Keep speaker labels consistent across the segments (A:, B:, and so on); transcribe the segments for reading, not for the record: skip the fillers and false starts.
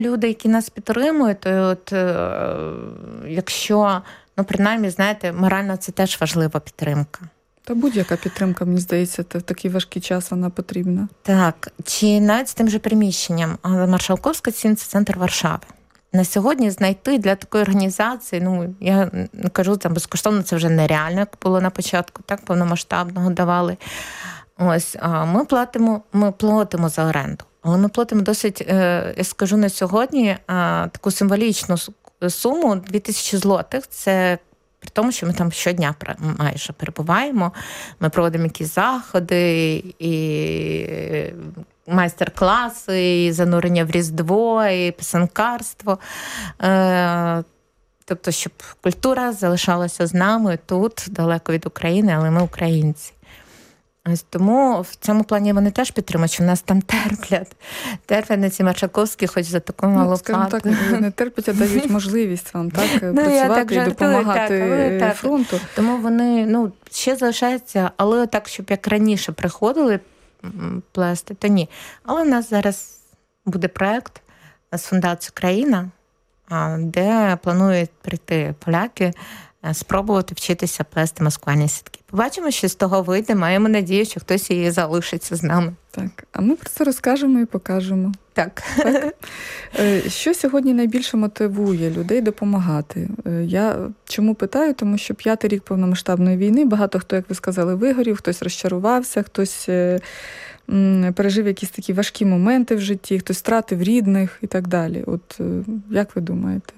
A: люди, які нас підтримують, то от, якщо, ну, принаймні, знаєте, морально це теж важлива підтримка.
B: Та будь-яка підтримка, мені здається, в такий важкий час вона потрібна.
A: Так, чи навіть з тим же приміщенням. Маршалковська 7 – це центр Варшави. На сьогодні знайти для такої організації, ну, я не кажу, там безкоштовно, це вже нереально, як було на початку, так, повномасштабного давали. Ось, ми платимо за оренду. Але ми платимо досить, я скажу на сьогодні, таку символічну суму – 2000 злотих. Це при тому, що ми там щодня майже перебуваємо. Ми проводимо якісь заходи, і майстер-класи, і занурення в Різдво, і писанкарство. Тобто, щоб культура залишалася з нами тут, далеко від України, але ми українці. Ось тому в цьому плані вони теж підтримують, що нас там терплять на ці Маршалковські, хоч за таку малу плату.
B: Так, не терплять, а дають можливість вам так працювати і допомагати фронту.
A: Тому вони ще залишаються, але так, щоб як раніше приходили плести, то ні. Але в нас зараз буде проєкт з Фундацією «Країна», де планують прийти поляки, спробувати вчитися плести маскувальні сітки. Побачимо, що з того вийде. Маємо надію, що хтось її залишиться з нами.
B: Так, а ми про це розкажемо і покажемо.
A: Так.
B: Що сьогодні найбільше мотивує людей допомагати? Я чому питаю? Тому що 5-й рік повномасштабної війни, багато хто, як ви сказали, вигорів, хтось розчарувався, хтось пережив якісь такі важкі моменти в житті, хтось втратив рідних і так далі. От як ви думаєте?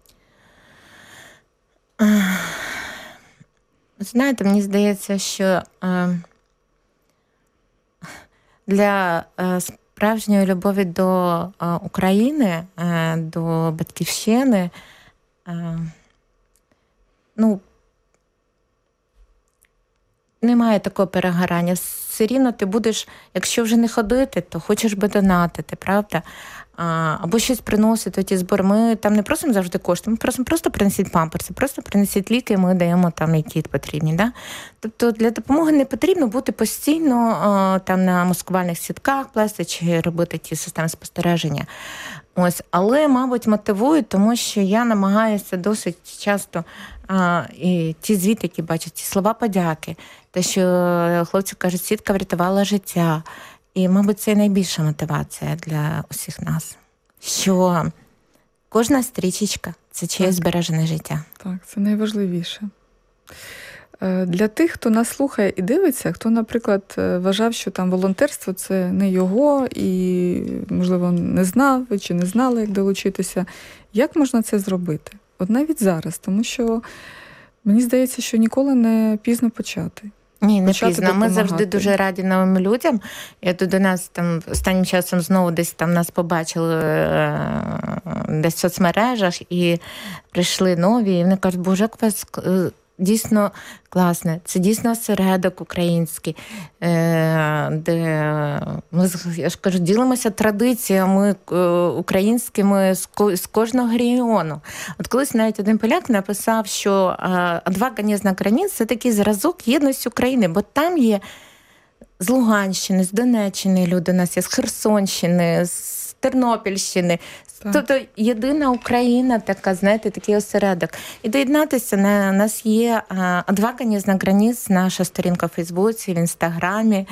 A: Знаєте, мені здається, що для справжньої любові до України, до батьківщини, немає такого перегорання. Все рівно ти будеш, якщо вже не ходити, то хочеш би донатити, правда? Або щось приносити, ті збори. Ми там не просимо завжди кошти, ми просимо просто принесіть памперси, просто принесіть ліки, ми даємо там, які потрібні. Да? Тобто для допомоги не потрібно бути постійно там на маскувальних сітках плести чи робити ті системи спостереження. Ось, але, мабуть, мотивують, тому що я намагаюся досить часто і ті звіти, які бачать, ті слова подяки, те, що хлопці кажуть, сітка врятувала життя. І, мабуть, це найбільша мотивація для усіх нас, що кожна стрічечка – це чиєсь збережене життя.
B: Так, це найважливіше. Для тих, хто нас слухає і дивиться, хто, наприклад, вважав, що там волонтерство – це не його, і, можливо, не знав чи не знали, як долучитися, як можна це зробити? От навіть зараз, тому що мені здається, що ніколи не пізно почати.
A: Ні, не пізно. Допомагати. Ми завжди дуже раді новим людям. Я тут до нас там останнім часом знову десь там нас побачили десь в соцмережах і прийшли нові, і вони кажуть, боже, як у вас дійсно класне. Це дійсно осередок український, де ми, я ж кажу, ділимося традиціями українськими з кожного регіону. От колись навіть один поляк написав, що «Одвага не знак границь» – це такий зразок єдності України, бо там є з Луганщини, з Донеччини люди у нас є, з Херсонщини, з Тернопільщини. Тобто єдина Україна така, знаєте, такий осередок. І доєднатися, у нас є «Одвага не знак границь», наша сторінка в Фейсбуці, в Інстаграмі.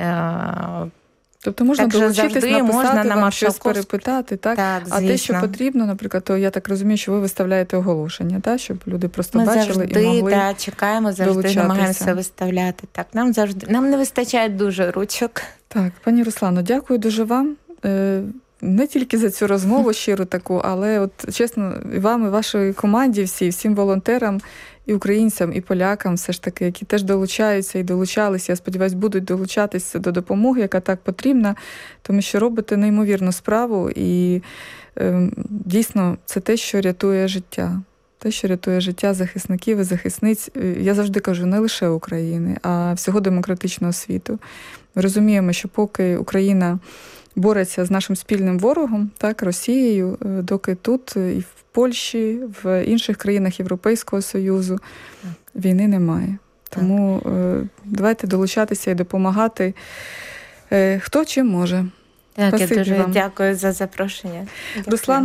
B: Тобто можна долучитись, написати, вам щось
A: перепитати,
B: так?
A: Так,
B: а те, що потрібно, наприклад, то я так розумію, що ви виставляєте оголошення, так? Щоб люди просто бачили і могли
A: чекаємо, завжди намагаємося виставляти. Так, нам не вистачає дуже ручок.
B: Так, пані Руслано, дякую дуже вам. Не тільки за цю розмову щиру таку, але от чесно, і вам, і вашій команді всім волонтерам, і українцям, і полякам, все ж таки, які теж долучаються і долучалися, я сподіваюся, будуть долучатися до допомоги, яка так потрібна, тому що робите неймовірну справу, і дійсно це те, що рятує життя. Те, що рятує життя захисників і захисниць, я завжди кажу, не лише України, а всього демократичного світу. Ми розуміємо, що поки Україна бореться з нашим спільним ворогом, так, Росією, доки тут, і в Польщі, в інших країнах Європейського Союзу війни немає. Тому давайте долучатися і допомагати, хто чим може.
A: Так, я дуже дякую за запрошення.
B: Руслана